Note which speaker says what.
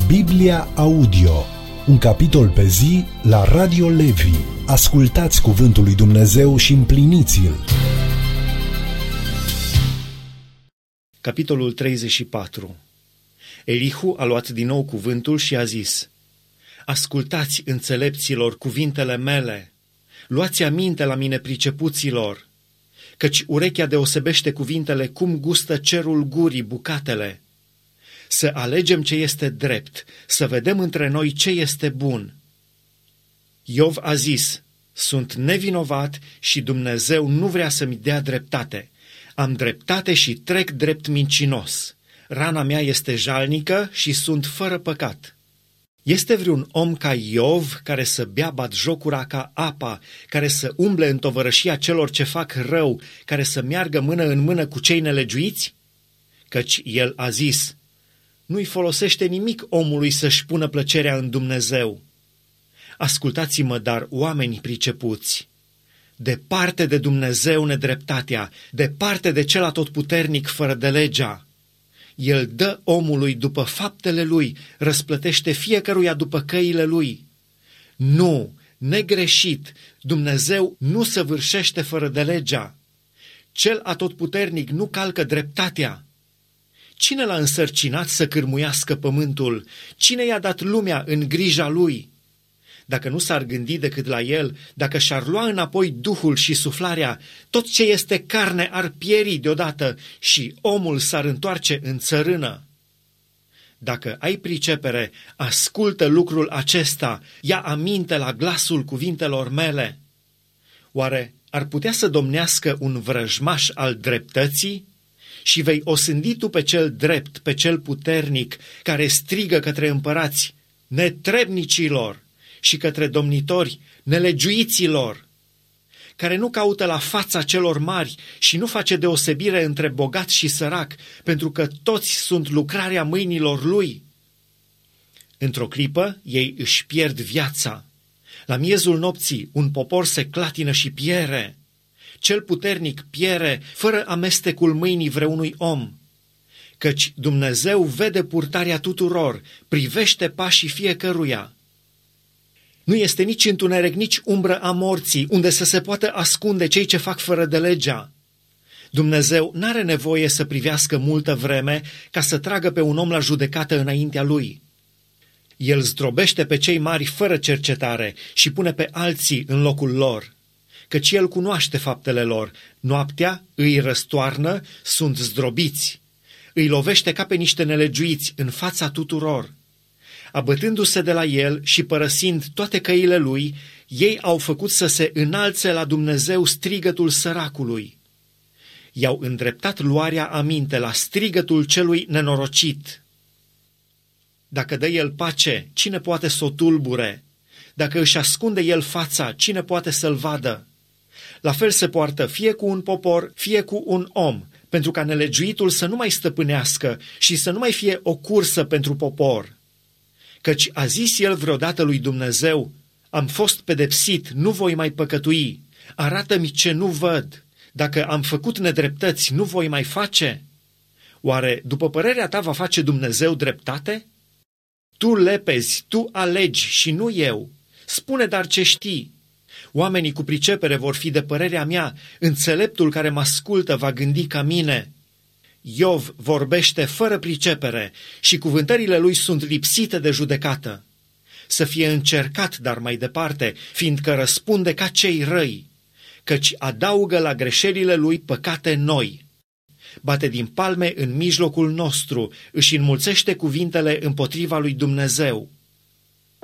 Speaker 1: Biblia Audio, un capitol pe zi la Radio Levi. Ascultați cuvântul lui Dumnezeu și împliniți-l.
Speaker 2: Capitolul 34. Elihu a luat din nou cuvântul și a zis: Ascultați, înțelepților, cuvintele mele, luați aminte la mine, pricepuților, căci urechea deosebește cuvintele cum gustă cerul gurii bucatele. Să alegem ce este drept, să vedem între noi ce este bun. Iov a zis: sunt nevinovat și Dumnezeu nu vrea să-mi dea dreptate. Am dreptate și trec drept mincinos. Rana mea este jalnică și sunt fără păcat. Este vreun om ca Iov care să bea batjocura ca apa, care să umble în tovărășia celor ce fac rău, care să meargă mână în mână cu cei nelegiuiți? Căci el a zis: nu-i folosește nimic omului să-și pună plăcerea în Dumnezeu. Ascultați-mă, dar, oameni pricepuți, departe de Dumnezeu nedreptatea, departe de cel atotputernic fără de legea. El dă omului după faptele lui, răsplătește fiecăruia după căile lui. Nu, negreșit, Dumnezeu nu săvârșește fără de legea. Cel atotputernic nu calcă dreptatea. Cine l-a însărcinat să cârmuiască pământul? Cine i-a dat lumea în grija lui? Dacă nu s-ar gândi decât la el, dacă și-ar lua înapoi duhul și suflarea, tot ce este carne ar pieri deodată și omul s-ar întoarce în țărână. Dacă ai pricepere, ascultă lucrul acesta, ia aminte la glasul cuvintelor mele. Oare ar putea să domnească un vrăjmaș al dreptății? Și vei osândi tu pe cel drept, pe cel puternic, care strigă către împărați: netrebnicilor, și către domnitori: nelegiuiților, care nu caută la fața celor mari și nu face deosebire între bogat și sărac, pentru că toți sunt lucrarea mâinilor lui. Într-o clipă ei își pierd viața. La miezul nopții un popor se clatină și piere. Cel puternic piere fără amestecul mâinii vreunui om. Căci Dumnezeu vede purtarea tuturor, privește pașii fiecăruia. Nu este nici întuneric, nici umbră a morții, unde să se poată ascunde cei ce fac fără de legea. Dumnezeu n-are nevoie să privească multă vreme ca să tragă pe un om la judecată înaintea lui. El zdrobește pe cei mari fără cercetare și pune pe alții în locul lor. Căci el cunoaște faptele lor, noaptea îi răstoarnă, sunt zdrobiți. Îi lovește ca pe niște nelegiuiți în fața tuturor. Abătându-se de la el și părăsind toate căile lui, ei au făcut să se înalțe la Dumnezeu strigătul săracului. I-au îndreptat luarea aminte la strigătul celui nenorocit. Dacă dă el pace, cine poate să o tulbure? Dacă își ascunde el fața, cine poate să-l vadă? La fel se poartă fie cu un popor, fie cu un om, pentru ca nelegiuitul să nu mai stăpânească și să nu mai fie o cursă pentru popor. Căci a zis el vreodată lui Dumnezeu: am fost pedepsit, nu voi mai păcătui, arată-mi ce nu văd, dacă am făcut nedreptăți, nu voi mai face. Oare după părerea ta va face Dumnezeu dreptate? Tu lepezi, tu alegi și nu eu. Spune dar ce știi. Oamenii cu pricepere vor fi de părerea mea, înțeleptul care mă ascultă va gândi ca mine. Iov vorbește fără pricepere și cuvântările lui sunt lipsite de judecată. Să fie încercat, dar mai departe, fiindcă răspunde ca cei răi, căci adaugă la greșelile lui păcate noi. Bate din palme în mijlocul nostru, își înmulțește cuvintele împotriva lui Dumnezeu.